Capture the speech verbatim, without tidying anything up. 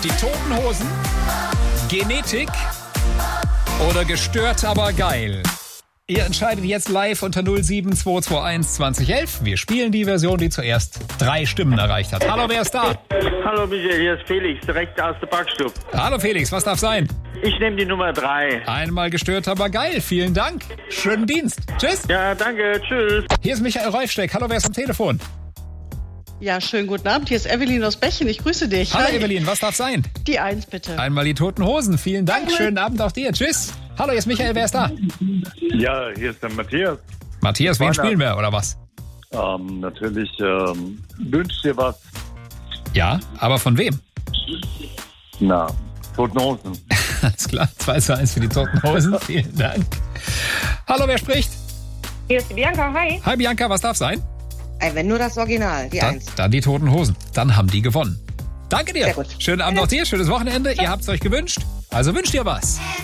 Die Toten Hosen, Genetik oder gestört, aber geil? Ihr entscheidet jetzt live unter null sieben zwei zwei eins zwanzig elf. Wir spielen die Version, die zuerst drei Stimmen erreicht hat. Hallo, wer ist da? Hallo Michael, hier ist Felix, direkt aus der Backstube. Hallo Felix, was darf sein? Ich nehme die Nummer drei. Einmal gestört, aber geil. Vielen Dank. Schönen Dienst. Tschüss. Ja, danke, tschüss. Hier ist Michael Reufsteck. Hallo, wer ist am Telefon? Ja, schönen guten Abend. Hier ist Evelyn aus Bechen. Ich grüße dich. Hallo Hi. Evelyn, was darf sein? Die Eins, bitte. Einmal die Toten Hosen. Vielen Dank. Danke. Schönen Abend auch dir. Tschüss. Hallo, hier ist Michael. Wer ist da? Ja, hier ist der Matthias. Matthias, wen Weihnachten. spielen wir oder was? Ähm, natürlich ähm, wünscht dir was. Ja, aber von wem? Na, Toten Hosen. Alles klar. zwei zu eins für die Toten Hosen. Vielen Dank. Hallo, wer spricht? Hier ist die Bianca, hi. Hi Bianca, was darf sein? Ey, wenn nur das Original, die Dann, Eins. dann die Toten Hosen. Dann haben die gewonnen. Danke dir. Sehr gut. Schönen Abend auch dir. Schönes Wochenende. Ihr habt es euch gewünscht. Also wünscht ihr was.